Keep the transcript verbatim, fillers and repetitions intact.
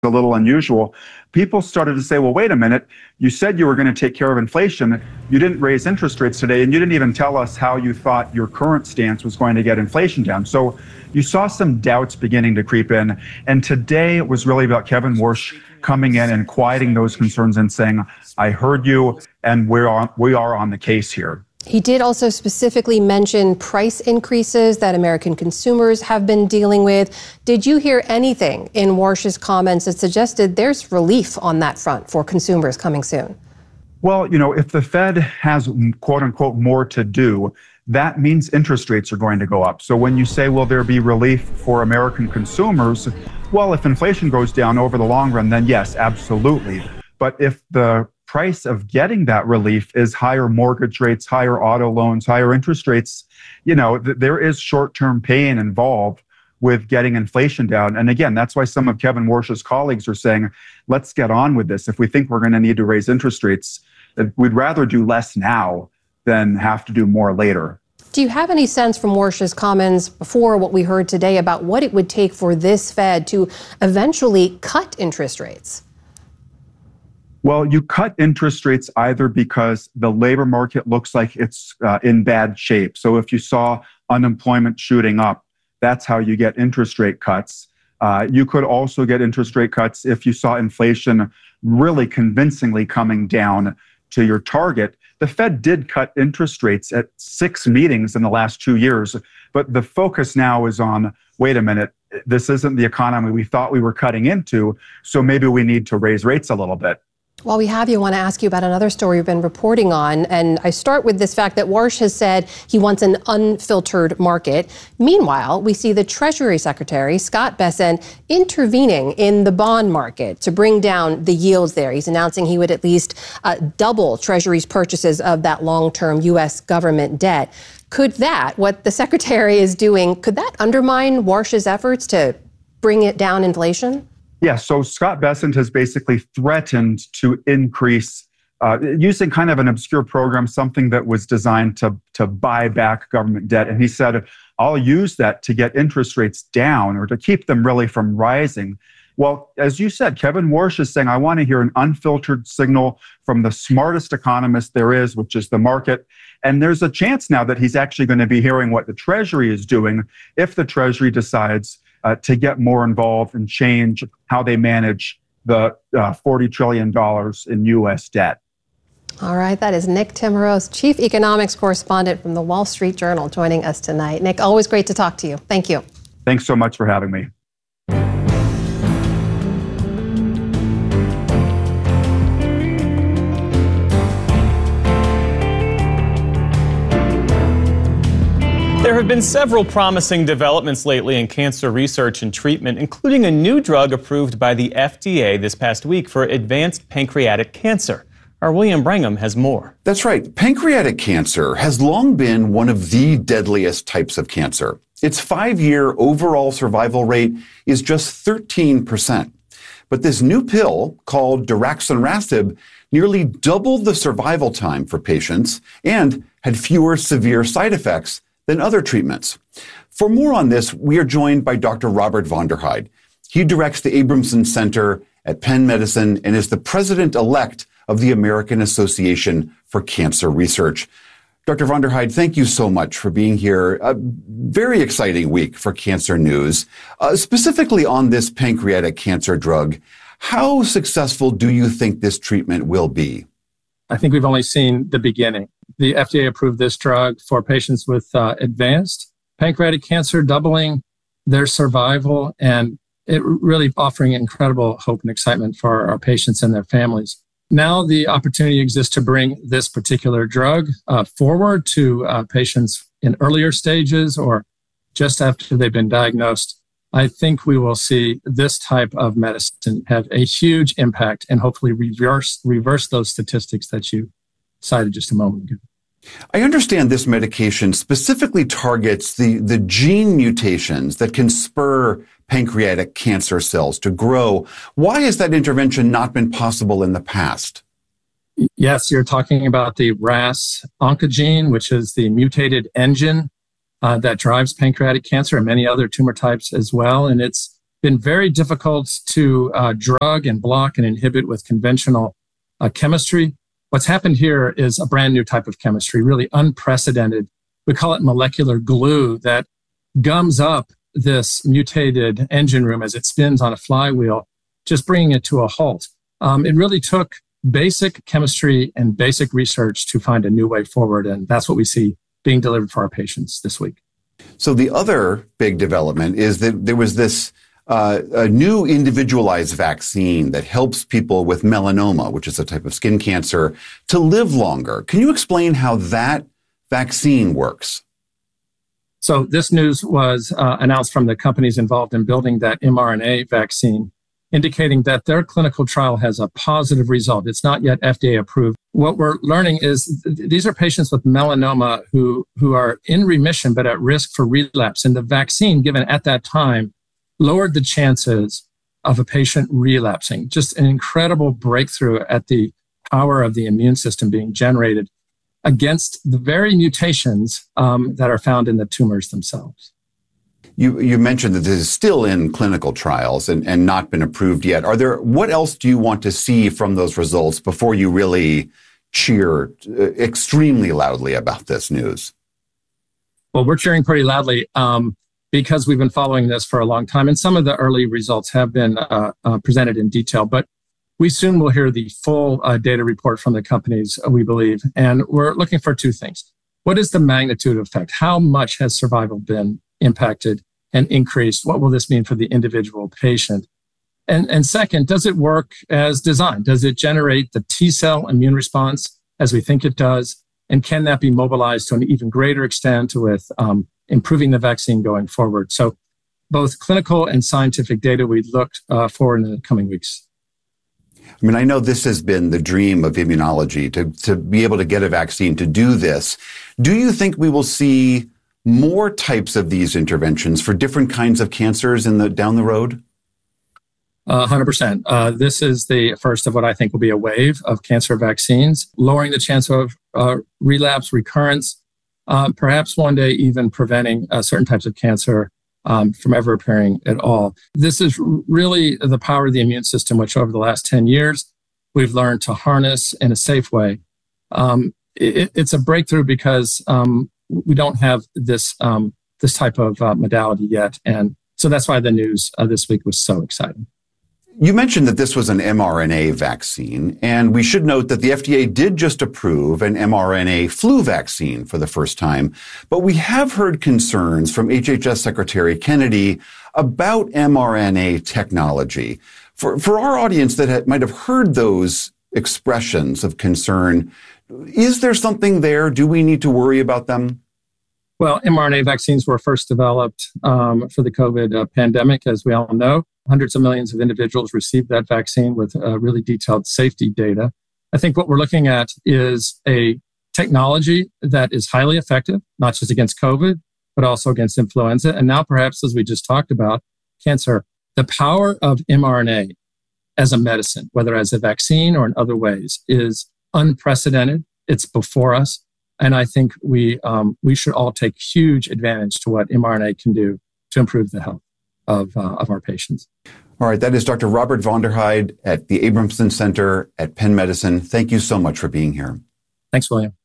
a little unusual, people started to say, well, wait a minute, you said you were going to take care of inflation. You didn't raise interest rates today, and you didn't even tell us how you thought your current stance was going to get inflation down. So you saw some doubts beginning to creep in. And today it was really about Kevin Warsh coming in and quieting those concerns and saying, I heard you, and we're on, we are on the case here. He did also specifically mention price increases that American consumers have been dealing with. Did you hear anything in Warsh's comments that suggested there's relief on that front for consumers coming soon? Well, you know, if the Fed has, quote unquote, more to do, that means interest rates are going to go up. So when you say, will there be relief for American consumers? Well, if inflation goes down over the long run, then yes, absolutely. But if the price of getting that relief is higher mortgage rates, higher auto loans, higher interest rates, you know, th- there is short-term pain involved with getting inflation down. And again, that's why some of Kevin Warsh's colleagues are saying, let's get on with this. If we think we're going to need to raise interest rates, we'd rather do less now than have to do more later. Do you have any sense from Warsh's comments before what we heard today about what it would take for this Fed to eventually cut interest rates? Well, you cut interest rates either because the labor market looks like it's uh, in bad shape. So if you saw unemployment shooting up, that's how you get interest rate cuts. Uh, you could also get interest rate cuts if you saw inflation really convincingly coming down to your target. The Fed did cut interest rates at six meetings in the last two years, but the focus now is on, wait a minute, this isn't the economy we thought we were cutting into, so maybe we need to raise rates a little bit. While we have you, I want to ask you about another story you've been reporting on. And I start with this fact that Warsh has said he wants an unfiltered market. Meanwhile, we see the Treasury Secretary, Scott Bessent, intervening in the bond market to bring down the yields there. He's announcing he would at least uh, double Treasury's purchases of that long-term U S government debt. Could that, what the Secretary is doing, could that undermine Warsh's efforts to bring it down inflation? Yeah, so Scott Bessent has basically threatened to increase, uh, using kind of an obscure program, something that was designed to, to buy back government debt. And he said, I'll use that to get interest rates down or to keep them really from rising. Well, as you said, Kevin Warsh is saying, I want to hear an unfiltered signal from the smartest economist there is, which is the market. And there's a chance now that he's actually going to be hearing what the Treasury is doing if the Treasury decides Uh, to get more involved and change how they manage the uh, forty trillion dollars in U S debt. All right, that is Nick Timiraos, Chief Economics Correspondent from the Wall Street Journal, joining us tonight. Nick, always great to talk to you. Thank you. Thanks so much for having me. There have been several promising developments lately in cancer research and treatment, including a new drug approved by the F D A this past week for advanced pancreatic cancer. Our William Brangham has more. That's right. Pancreatic cancer has long been one of the deadliest types of cancer. Its five-year overall survival rate is just thirteen percent. But this new pill, called daraxonrasib, nearly doubled the survival time for patients and had fewer severe side effects than other treatments. For more on this, we are joined by Doctor Robert van der Heijden. He directs the Abramson Center at Penn Medicine and is the president-elect of the American Association for Cancer Research. Doctor van der Heijden, thank you so much for being here. A very exciting week for cancer news. Uh, specifically on this pancreatic cancer drug, how successful do you think this treatment will be? I think we've only seen the beginning. The F D A approved this drug for patients with uh, advanced pancreatic cancer, doubling their survival, and it really offering incredible hope and excitement for our patients and their families. Now the opportunity exists to bring this particular drug uh, forward to uh, patients in earlier stages or just after they've been diagnosed. I think we will see this type of medicine have a huge impact and hopefully reverse reverse those statistics that you cited just a moment ago. I understand this medication specifically targets the, the gene mutations that can spur pancreatic cancer cells to grow. Why has that intervention not been possible in the past? Yes, you're talking about the R A S oncogene, which is the mutated engine uh, that drives pancreatic cancer and many other tumor types as well. And it's been very difficult to uh, drug and block and inhibit with conventional uh, chemistry. What's happened here is a brand new type of chemistry, really unprecedented. We call it molecular glue that gums up this mutated engine room as it spins on a flywheel, just bringing it to a halt. Um, it really took basic chemistry and basic research to find a new way forward, and that's what we see being delivered for our patients this week. So the other big development is that there was this uh, a new individualized vaccine that helps people with melanoma, which is a type of skin cancer, to live longer. Can you explain how that vaccine works? So this news was uh, announced from the companies involved in building that mRNA vaccine, indicating that their clinical trial has a positive result. It's not yet F D A approved. What we're learning is th- these are patients with melanoma who, who are in remission but at risk for relapse. And the vaccine given at that time lowered the chances of a patient relapsing. Just an incredible breakthrough at the power of the immune system being generated against the very mutations um, that are found in the tumors themselves. You, you mentioned that this is still in clinical trials and, and not been approved yet. Are there, what else do you want to see from those results before you really cheer extremely loudly about this news? Well, we're cheering pretty loudly um, because we've been following this for a long time. And some of the early results have been uh, uh, presented in detail, but we soon will hear the full uh, data report from the companies, uh, we believe. And we're looking for two things. What is the magnitude of effect? How much has survival been impacted and increased? What will this mean for the individual patient? And, and second, does it work as designed? Does it generate the T cell immune response as we think it does? And can that be mobilized to an even greater extent with um, improving the vaccine going forward? So both clinical and scientific data we looked uh, for in the coming weeks. I mean, I know this has been the dream of immunology, to, to be able to get a vaccine to do this. Do you think we will see more types of these interventions for different kinds of cancers in the down the road? Uh, one hundred percent. Uh, this is the first of what I think will be a wave of cancer vaccines, lowering the chance of uh, relapse, recurrence, uh, perhaps one day even preventing uh, certain types of cancer um, from ever appearing at all. This is really the power of the immune system, which over the last ten years, we've learned to harness in a safe way. Um, it, it's a breakthrough because um, we don't have this um, this type of uh, modality yet. And so that's why the news uh, this week was so exciting. You mentioned that this was an mRNA vaccine, and we should note that the F D A did just approve an mRNA flu vaccine for the first time. But we have heard concerns from H H S Secretary Kennedy about mRNA technology. For, for our audience that had, might have heard those expressions of concern, is there something there? Do we need to worry about them? Well, mRNA vaccines were first developed um, for the COVID uh, pandemic, as we all know. Hundreds of millions of individuals received that vaccine with uh, really detailed safety data. I think what we're looking at is a technology that is highly effective, not just against COVID, but also against influenza. And now perhaps, as we just talked about, cancer. The power of mRNA as a medicine, whether as a vaccine or in other ways, is unprecedented. It's before us. And I think we um, we should all take huge advantage to what mRNA can do to improve the health of uh, of our patients. All right, that is Doctor Robert Vonderheide at the Abramson Center at Penn Medicine. Thank you so much for being here. Thanks, William.